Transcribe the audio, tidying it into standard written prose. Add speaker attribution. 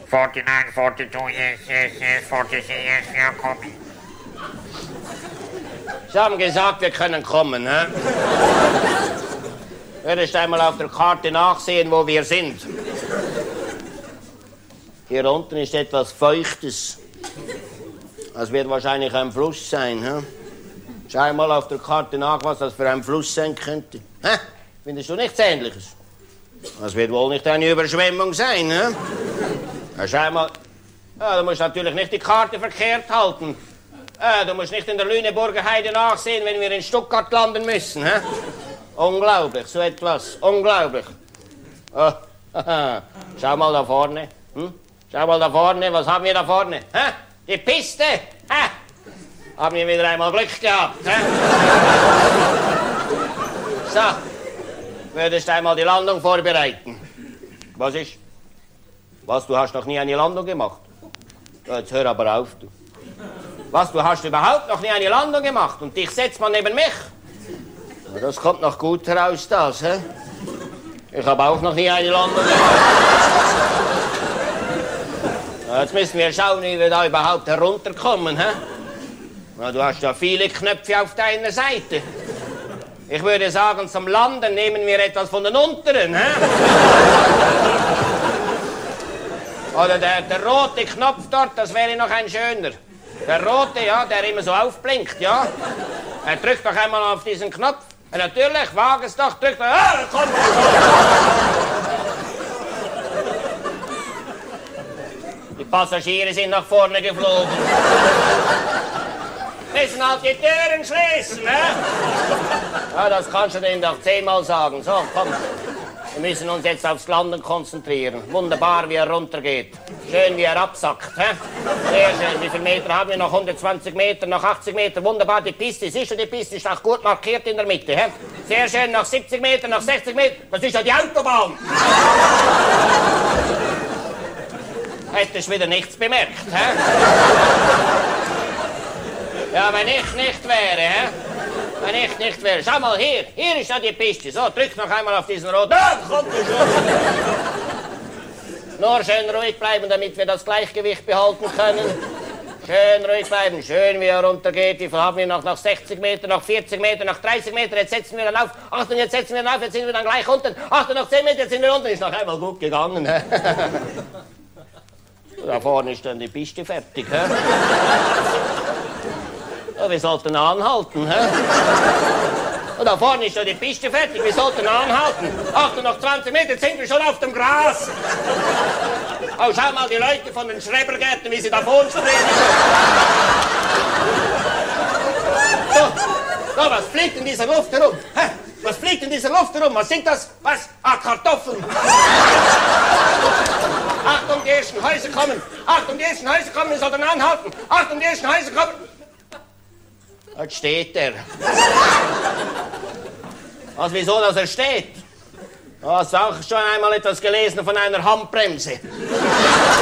Speaker 1: 49, 42, yes, 46, yes, we are coming.
Speaker 2: Sie haben gesagt, wir können kommen, ne? Würdest du einmal auf der Karte nachsehen, wo wir sind? Hier unten ist etwas Feuchtes. Das wird wahrscheinlich ein Fluss sein, ne? Schau mal auf der Karte nach, was das für ein Fluss sein könnte. Hä? Findest du nichts Ähnliches? Das wird wohl nicht eine Überschwemmung sein, ne? Ja, schau mal. Ja, du musst natürlich nicht die Karte verkehrt halten. Du musst nicht in der Lüneburger Heide nachsehen, wenn wir in Stuttgart landen müssen, hä? Unglaublich, so etwas. Unglaublich. Oh, schau mal da vorne. Hm? Schau mal da vorne, was haben wir da vorne? Hä? Die Piste! Hä? Haben wir wieder einmal Glück gehabt, hä? So, würdest du einmal die Landung vorbereiten? Was ist? Was, du hast noch nie eine Landung gemacht? Ja, jetzt hör aber auf, du. Was, du hast überhaupt noch nie eine Landung gemacht und dich setzt man neben mich? Ja, das kommt noch gut heraus, das, hä? Ich habe auch noch nie eine Landung gemacht. Ja, jetzt müssen wir schauen, wie wir da überhaupt herunterkommen, hä? Ja, du hast ja viele Knöpfe auf deiner Seite. Ich würde sagen, zum Landen nehmen wir etwas von den unteren, hä? Oder der rote Knopf dort, das wäre noch ein schöner. Der rote, ja, der immer so aufblinkt, ja. Drück doch einmal auf diesen Knopf. Ja, natürlich, wag es doch, drück doch. Ah, komm! Die Passagiere sind nach vorne geflogen. Müssen halt die Türen schließen, ne? Ja, das kannst du denen doch 10-mal sagen. So, komm. Wir müssen uns jetzt aufs Landen konzentrieren. Wunderbar, wie er runtergeht. Schön, wie er absackt. He? Sehr schön. Wie viele Meter haben wir? Noch 120 Meter, noch 80 Meter. Wunderbar, die Piste. Siehst du, die Piste ist auch gut markiert in der Mitte. He? Sehr schön, noch 70 Meter, noch 60 Meter. Das ist ja die Autobahn. Hättest du wieder nichts bemerkt. He? Ja, wenn ich nicht wäre, he? Wenn ich nicht wäre. Schau mal hier. Hier ist ja die Piste. So, drück noch einmal auf diesen roten. Da kommt er schon. Nur schön ruhig bleiben, damit wir das Gleichgewicht behalten können. Schön ruhig bleiben. Schön, wie er runtergeht. Wie viel haben wir noch? Noch 60 Meter, noch 40 Meter, noch 30 Meter. Jetzt setzen wir dann auf. Achtung, jetzt setzen wir dann auf. Jetzt sind wir dann gleich unten. Achtung, noch 10 Meter, jetzt sind wir unten. Ist noch einmal gut gegangen. Da vorne ist dann die Piste fertig. Ja, wir sollten anhalten, hä? Und da vorne ist ja die Piste fertig, wir sollten anhalten. Achtung, noch 20 Meter, jetzt sind wir schon auf dem Gras. Oh, schau mal die Leute von den Schrebergärten, wie sie da vor uns springen. So, was fliegt in dieser Luft herum? Hä? Was fliegt in dieser Luft herum? Was sind das? Was? Ah, Kartoffeln. Achtung, die ersten Häuser kommen. Achtung, die ersten Häuser kommen, wir sollten anhalten. Achtung, die ersten Häuser kommen. Dort steht er. Was, wieso, dass er steht? Du hast auch schon einmal etwas gelesen von einer Handbremse.